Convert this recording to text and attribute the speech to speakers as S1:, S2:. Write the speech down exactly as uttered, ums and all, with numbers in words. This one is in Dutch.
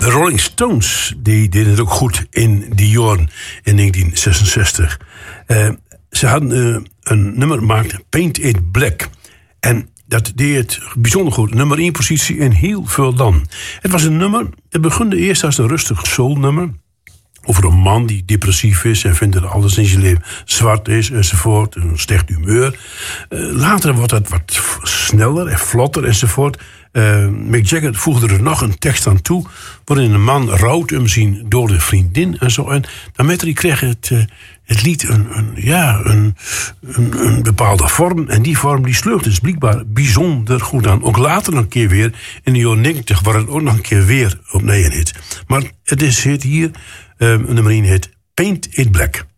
S1: De Rolling Stones die deden het ook goed in die jaren in negentien zesenzestig. Uh, ze hadden uh, een nummer gemaakt, Paint It Black. En dat deed het bijzonder goed. Nummer één positie in heel veel landen. Het was een nummer, het begon eerst als een rustig soulnummer. Over een man die depressief is en vindt dat alles in zijn leven zwart is enzovoort. Een slecht humeur. Uh, later wordt het wat sneller en vlotter enzovoort. Uh, Mick Jagger voegde er nog een tekst aan toe, waarin een man rouwt hem zien door de vriendin en zo. En daarmee kreeg het, uh, het lied een, een, ja, een, een, een bepaalde vorm. En die vorm die sleurt dus blijkbaar bijzonder goed aan. Ook later nog een keer weer, in de jaren negentig, waar het ook nog een keer weer opnieuw een hit. Maar het is het hier, uh, nummer één hit, Paint It Black.